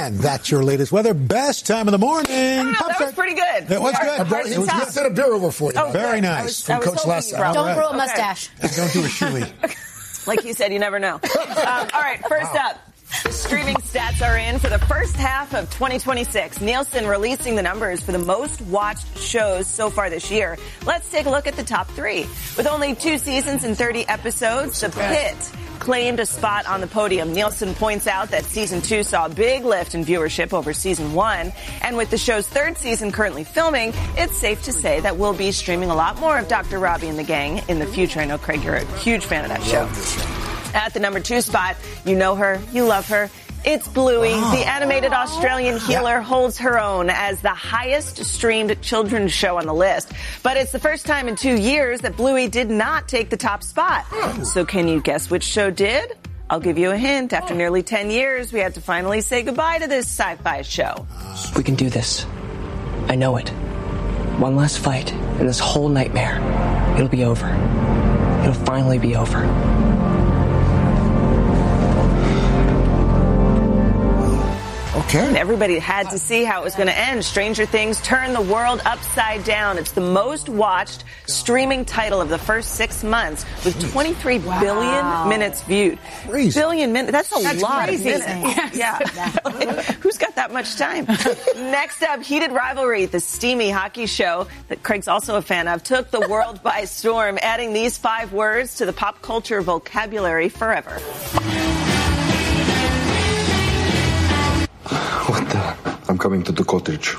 And that's your latest weather. Best time of the morning. That was pretty good. That was good. It was good. Set a beer over for you. Oh, very nice. From Coach Lester. Don't grow a mustache. Don't do a shoey. Like you said, you never know. All right, first up. Streaming stats are in for the first half of 2026. Nielsen releasing the numbers for the most watched shows so far this year. Let's take a look at the top 3. With only 2 seasons and 30 episodes, The Pit claimed a spot on the podium. Nielsen points out that season 2 saw a big lift in viewership over season 1. And with the show's 3rd season currently filming, it's safe to say that we'll be streaming a lot more of Dr. Robbie and the Gang in the future. I know, Craig, you're a huge fan of that show. At the number 2 spot, you know her, you love her. It's Bluey. The animated Australian healer holds her own as the highest streamed children's show on the list. But it's the first time in 2 years that Bluey did not take the top spot. So can you guess which show did? I'll give you a hint. After nearly 10 years, we had to finally say goodbye to this sci-fi show. We can do this. I know it. One last fight, and this whole nightmare, it'll be over. It'll finally be over. Okay. And everybody had to see how it was going to end. Stranger Things turned the world upside down. It's the most watched streaming title of the first 6 months with 23 billion minutes viewed. Crazy. Billion minutes. That's a lot crazy. of minutes. Yeah. Who's got that much time? Next up, Heated Rivalry, the steamy hockey show that Craig's also a fan of, took the world by storm, adding these 5 words to the pop culture vocabulary forever. What the? I'm coming to the cottage.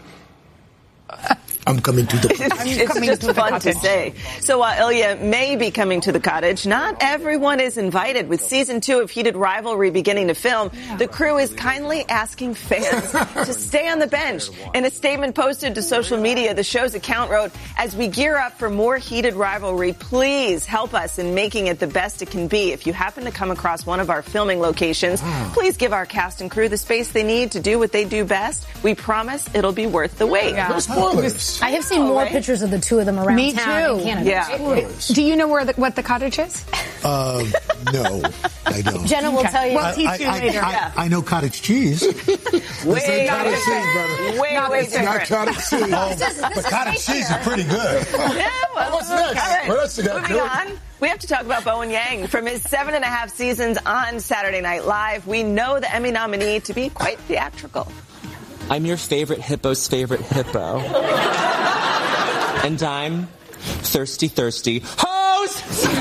I'm coming to the It's just fun to say. So while Ilya may be coming to the cottage, not everyone is invited. With season 2 of Heated Rivalry beginning to film, the crew is kindly asking fans to stay on the bench. In a statement posted to social media, the show's account wrote, "As we gear up for more Heated Rivalry, please help us in making it the best it can be. If you happen to come across one of our filming locations, please give our cast and crew the space they need to do what they do best. We promise it'll be worth the wait." No spoilers. I have seen more pictures of the 2 of them around Me town too. in Canada. Yeah. Do you know what the cottage is? No, I don't. Jenna will tell you. We'll teach you later. I know cottage cheese. Way Cottage cheese, brother. way Not different. cottage cheese. But cottage cheese is pretty good. Yeah, well, What's next? all right. What else you got? Moving on. We have to talk about Bowen Yang. From his 7.5 seasons on Saturday Night Live, we know the Emmy nominee to be quite theatrical. I'm your favorite hippo's favorite hippo. And I'm thirsty hose!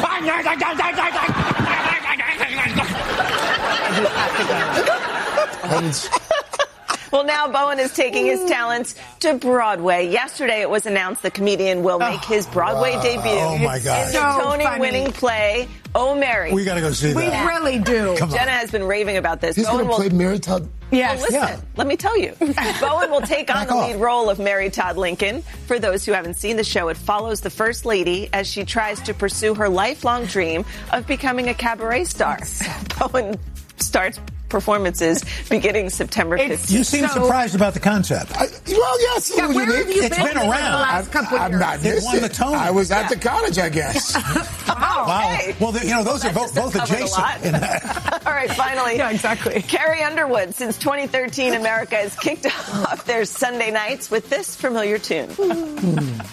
Well, now Bowen is taking his talents to Broadway. Yesterday, it was announced the comedian will make his Broadway debut. Oh, my gosh. In the So Tony-winning play, Oh, Mary. We got to go see We that. really do. Come on. Jenna has been raving about this. He's going to play Mary Todd. Yes. Listen, Yeah. let me tell you. Bowen will take on Back the off. lead role of Mary Todd Lincoln. For those who haven't seen the show, it follows the First Lady as she tries to pursue her lifelong dream of becoming a cabaret star. Bowen starts performances beginning September 15th. You seem surprised about the concept. Well, yes, Yeah, where have you It's been been for around. the last couple of I'm years? not It missing. won the Tony. I was at the cottage, I guess. Wow. Okay. Well, those are both covered a adjacent. lot. in that. All right, finally. Yeah, exactly. Carrie Underwood. Since 2013, America has kicked off their Sunday nights with this familiar tune.